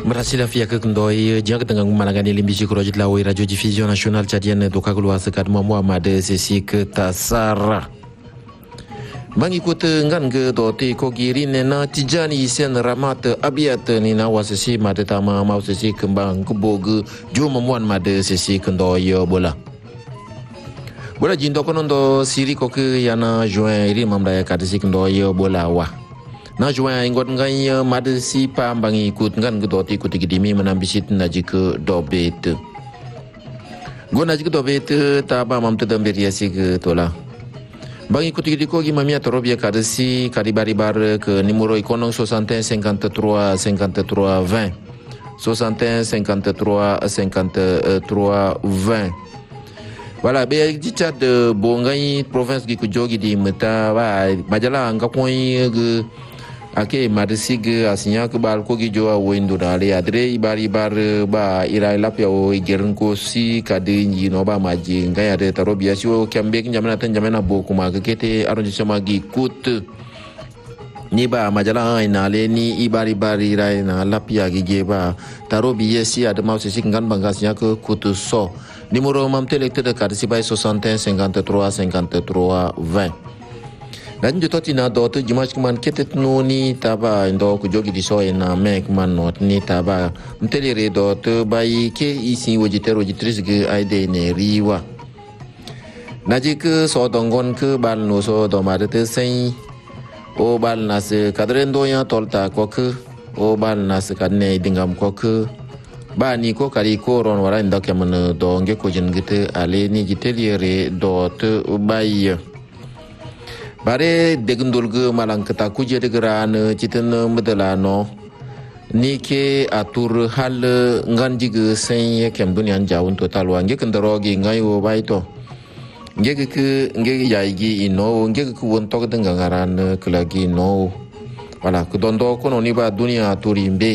Merasila fia ke kendoi jang ketengah malangani limbisi kurojit lawai radio diffusion nasional Chadian doka keluar sekat Muhammad sesi ke tasara. Mengikut ngan ke doti ko girin na Tijani Sen Ramat Abiat ni na wasesi made tama mau sesi kembang kebog jo memuan made sesi kendoi bola. Bola jindo konondo siri ko ke yana join iri mamdaya kadisi kendoi bola wah. Na juan ingot ngai made si pambang ikut ngan gedoti ikut gidimi menambisit naji ke dobet. Go naji ke dobet taba mam tedam beriasi ke tola. Bang ikut gidiko gi mamia torobia kadesi kadibari bar ke numero ikonong 61 53 53 20. 61 53 53 20. Voilà, be jicha de bongai province gi kujogi di meta ba majala ngakoi ge ake madisig asinya ke bal ko gijo awendo dale adre ibari bar ba ira lapya o igern ko si kade nji no ba maji ngai ade tarobia si o kambe njamana tan jamana bo kuma ke kete aronji sama gi kut ni ba majala ina le ni ibari bari ira na lapya gi ba tarobia si ade mau si ngan bangasinya ke kut so numero mam telekte de kade si bay 61 53 53 20. Dan jutot ina dot jimas kuman ketet no ni taba indo ku jogi di so ina mek man not ni taba mtelere dot bai ke isi wojitero jitris ge aide ne riwa naji ke so dongon ke bal no so do madete sei o bal nas kadrendo ya tolta ko ke o bal nas kadne dingam ko ke ba ni ko kari ko ron wara inda ke man do nge ko jin gite ale ni jitelere dot bai bare degndulge malang kata kuje degeran citen medelano ni ke atur hal ngan jige sen kem dunian jawun total wange kendrogi ngayo baito ngege ke ngege yaigi ino ngege ku wontok dengaran kelagi no wala ku dondo kono ni ba dunia turimbe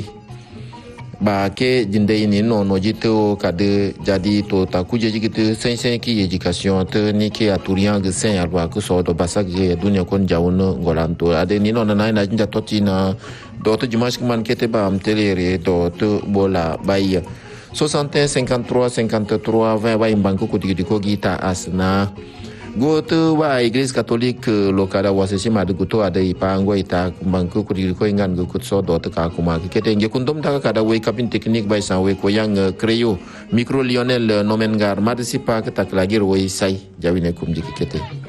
ba ke jinde ini no jito kade jadi to ta kuje jigite sen ki education te ni ke aturian ge sen alwa ku so do basak ge dunia kon jawno ngolanto ade ni no na na jinja totina do to jimas man kete ba am telere do to bola bay 61 53 53 20 ba imbanku ku diko gita asna go to ba iglesia katolik lokada wasesi madu guto ada ipango ita bangku kudiri ko ingan go kutso do ta kuma kete nge kundom ta kada we kapin teknik bai sa we ko yang kreyo micro lionel nomengar madisipa kata lagi roi sai jawine kum jikete